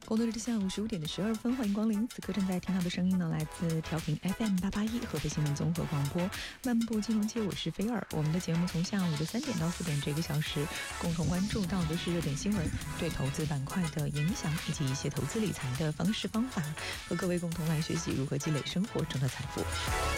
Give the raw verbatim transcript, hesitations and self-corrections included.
工作日的下午十五点的十二分，欢迎光临。此刻正在听到的声音呢，来自调频 F M 八八一合肥新闻综合广播。漫步金融街，我是菲尔。我们的节目从下午的三点到四点这个小时，共同关注到的是热点新闻对投资板块的影响，以及一些投资理财的方式方法，和各位共同来学习如何积累生活中的财富。